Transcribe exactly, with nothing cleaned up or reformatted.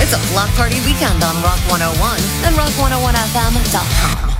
It's a Block Party Weekend on Rock one oh one and rock one oh one F M dot com.